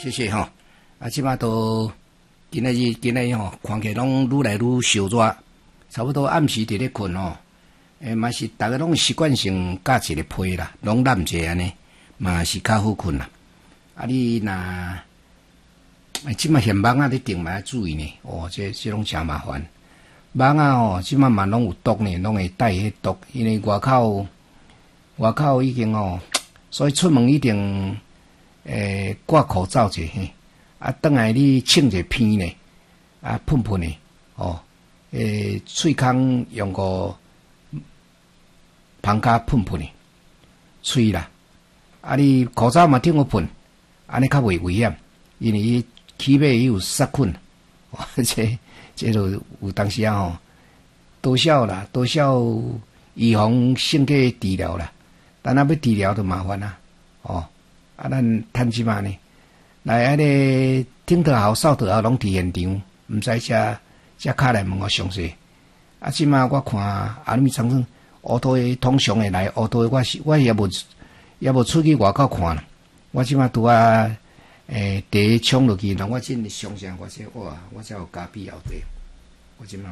谢谢吼。即马都今日吼，看起来拢愈来愈烧热，差不多暗时伫咧困吼。嘛是逐个拢习惯性盖一个被啦，拢揽者安尼，嘛是较好困啦。你若即马现网咧订嘛要注意呢，这拢诚麻烦。网即马嘛拢有毒呢，拢会带迄毒，因为外口已经所以出门一定挂口罩者嘿。转来你清者鼻呢，喷喷呢，喙孔用个旁甲喷喷呢，喙啦，你口罩嘛顶个喷，安尼较袂危险，因为气味有杀菌，这就有当时多少预防性嘅治疗啦，但要治疗就麻烦啦，咱趁即嘛呢？来，安尼听得好，扫得好，拢伫现场，毋知遮卡来问我详细。即马我看阿咪长生乌托的通常会来，乌托的我也无出去外口看啦。我即马拄第一冲落去，让我真详细发现，哇！我才有咖啡后底。我即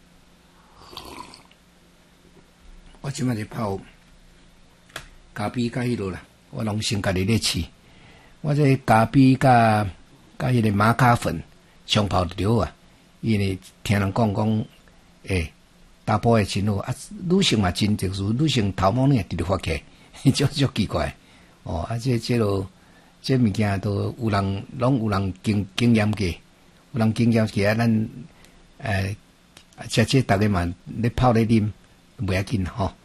马咧泡咖啡甲迄落啦，我拢先家己咧试。我这咖啡甲迄个玛卡粉冲泡着啊，因为听人讲，大波会真好女性嘛真特殊，女性头毛呢直直发起来，足奇怪。这物件都有人经验过，有人经验过咱这大家嘛咧泡咧啉，袂要紧吼。